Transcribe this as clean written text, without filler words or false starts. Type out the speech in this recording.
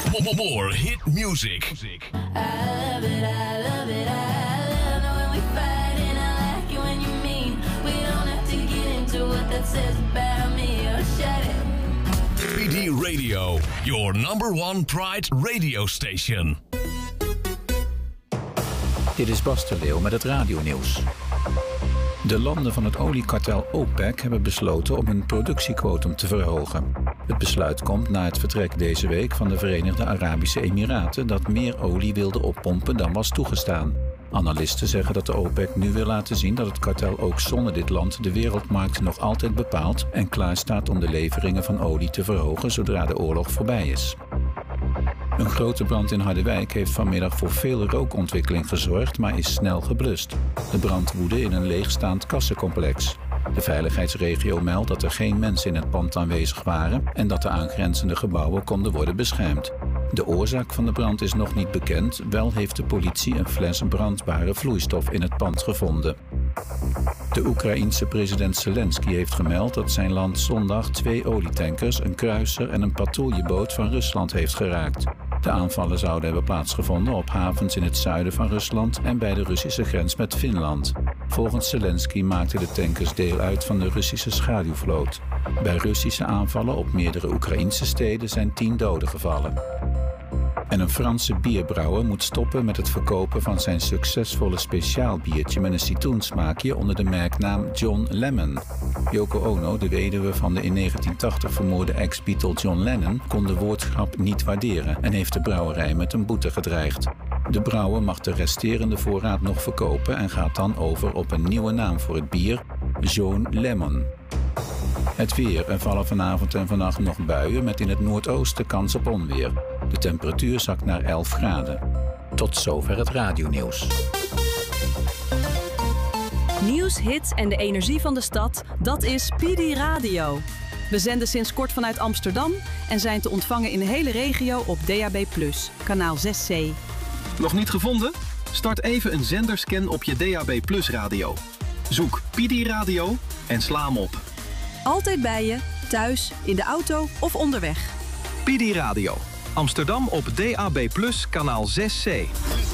More hit music. I love it, I love it, I love it when we fight and I like it when you mean. We don't have to get into what that says about me or shut it. PD Radio, your number one Pride radio station. Dit is Bas de Leeuw met het radionieuws. De landen van het oliekartel OPEC hebben besloten om hun productiequotum te verhogen. Het besluit komt na het vertrek deze week van de Verenigde Arabische Emiraten dat meer olie wilde oppompen dan was toegestaan. Analisten zeggen dat de OPEC nu wil laten zien dat het kartel ook zonder dit land de wereldmarkt nog altijd bepaalt en klaar staat om de leveringen van olie te verhogen zodra de oorlog voorbij is. Een grote brand in Harderwijk heeft vanmiddag voor veel rookontwikkeling gezorgd, maar is snel geblust. De brand woedde in een leegstaand kassencomplex. De veiligheidsregio meldt dat er geen mensen in het pand aanwezig waren en dat de aangrenzende gebouwen konden worden beschermd. De oorzaak van de brand is nog niet bekend, wel heeft de politie een fles brandbare vloeistof in het pand gevonden. De Oekraïense president Zelensky heeft gemeld dat zijn land zondag 2 olietankers, een kruiser en een patrouilleboot van Rusland heeft geraakt. De aanvallen zouden hebben plaatsgevonden op havens in het zuiden van Rusland en bij de Russische grens met Finland. Volgens Zelensky maakten de tankers deel uit van de Russische schaduwvloot. Bij Russische aanvallen op meerdere Oekraïnse steden zijn 10 doden gevallen. En een Franse bierbrouwer moet stoppen met het verkopen van zijn succesvolle speciaalbiertje met een citroensmaakje onder de merknaam John Lemon. Yoko Ono, de weduwe van de in 1980 vermoorde ex-Beatle John Lennon, kon de woordgrap niet waarderen en heeft de brouwerij met een boete gedreigd. De brouwer mag de resterende voorraad nog verkopen en gaat dan over op een nieuwe naam voor het bier, John Lemon. Het weer. Er vallen vanavond en vannacht nog buien met in het noordoosten kans op onweer. De temperatuur zakt naar 11 graden. Tot zover het radionieuws. Nieuws, hits en de energie van de stad, dat is PD Radio. We zenden sinds kort vanuit Amsterdam en zijn te ontvangen in de hele regio op DAB+, kanaal 6C. Nog niet gevonden? Start even een zenderscan op je DAB+ radio. Zoek PD Radio en sla hem op. Altijd bij je, thuis, in de auto of onderweg. PD Radio. Amsterdam op DAB+, kanaal 6C.